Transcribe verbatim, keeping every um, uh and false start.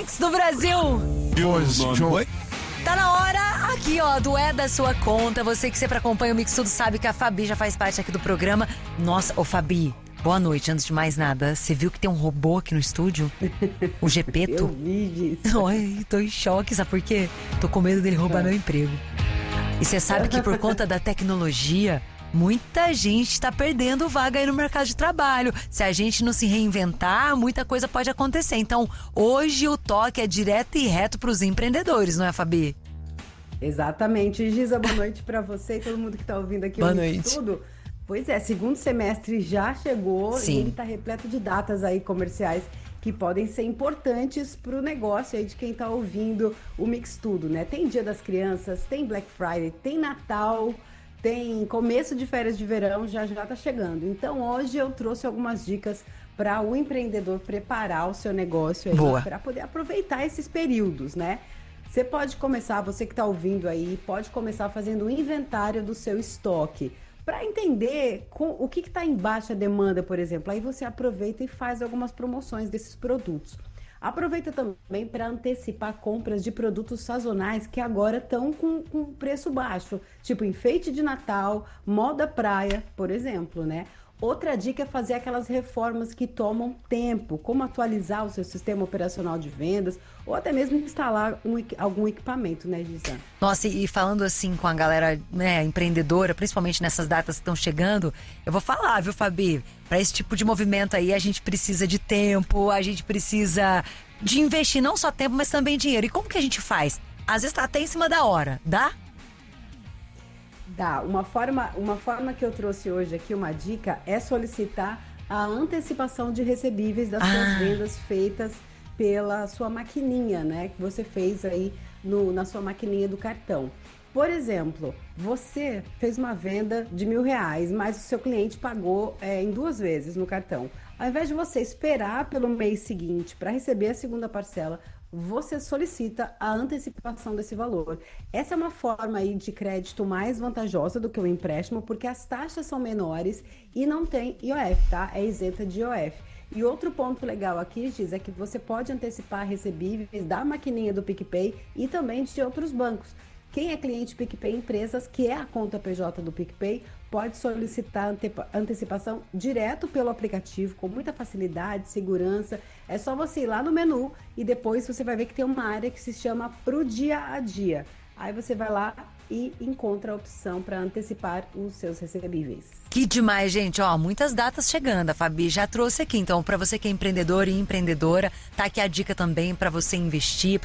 Mix do Brasil. Oi. Tá na hora aqui, ó, do É da Sua Conta. Você que sempre acompanha o Mix Tudo sabe que a Fabi já faz parte aqui do programa. Nossa, ô Fabi, boa noite. Antes de mais nada, você viu que tem um robô aqui no estúdio? O Gepeto? Eu vi isso. Ai, tô em choque, sabe por quê? Tô com medo dele roubar meu emprego. E você sabe que por conta da tecnologia, muita gente tá perdendo vaga aí no mercado de trabalho. Se a gente não se reinventar, muita coisa pode acontecer. Então, hoje o toque é direto e reto pros empreendedores, não é, Fabi? Exatamente. Giza, boa noite pra você e todo mundo que tá ouvindo aqui. Boa noite. Tudo. Pois é, segundo semestre já chegou. Sim. E ele tá repleto de datas aí comerciais que podem ser importantes pro negócio aí de quem tá ouvindo o Mix Tudo, né? Tem Dia das Crianças, tem Black Friday, tem Natal, tem começo de férias de verão, já já tá chegando. Então hoje eu trouxe algumas dicas para o empreendedor preparar o seu negócio aí para poder aproveitar esses períodos, né? Você pode começar, você que está ouvindo aí, pode começar fazendo um inventário do seu estoque para entender com, o que está em baixa demanda, por exemplo. Aí você aproveita e faz algumas promoções desses produtos. Aproveita também para antecipar compras de produtos sazonais que agora estão com, com preço baixo, tipo enfeite de Natal, moda praia, por exemplo, né? Outra dica é fazer aquelas reformas que tomam tempo, como atualizar o seu sistema operacional de vendas ou até mesmo instalar um, algum equipamento, né, Giza? Nossa, e falando assim com a galera, né, empreendedora, principalmente nessas datas que estão chegando, eu vou falar, viu, Fabi? Para esse tipo de movimento aí, a gente precisa de tempo, a gente precisa de investir não só tempo, mas também dinheiro. E como que a gente faz? Às vezes tá até em cima da hora, dá? Dá. Uma forma, uma forma que eu trouxe hoje aqui, uma dica, é solicitar a antecipação de recebíveis das ah. suas vendas feitas pela sua maquininha, né? Que você fez aí no, na sua maquininha do cartão. Por exemplo, você fez uma venda de mil reais, mas o seu cliente pagou é, em duas vezes no cartão. Ao invés de você esperar pelo mês seguinte para receber a segunda parcela, você solicita a antecipação desse valor. Essa é uma forma aí de crédito mais vantajosa do que o empréstimo, porque as taxas são menores e não tem I O F, tá? É isenta de I O F. E outro ponto legal aqui, Giz, é que você pode antecipar recebíveis da maquininha do PicPay e também de outros bancos. Quem é cliente PicPay Empresas, que é a conta P J do PicPay, pode solicitar antecipação direto pelo aplicativo, com muita facilidade, segurança. É só você ir lá no menu e depois você vai ver que tem uma área que se chama Pro Dia a Dia. Aí você vai lá e encontra a opção para antecipar os seus recebíveis. Que demais, gente. Ó, muitas datas chegando. A Fabi já trouxe aqui. Então, para você que é empreendedor e empreendedora, tá aqui a dica também para você investir,